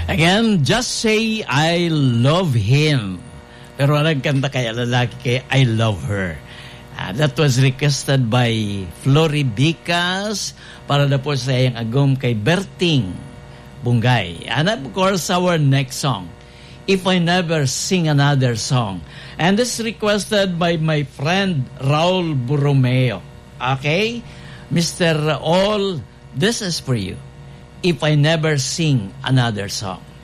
Again, just say I love him. Pero walang kanta kaya lalaki kay I love her. That was requested by Flory Bicas para na po sa iyang agom kay Berting Bungay. And of course, our next song, If I Never Sing Another Song. And this is requested by my friend Raul Borromeo. Okay? Mr. All, this is for you. If I Never Sing Another Song.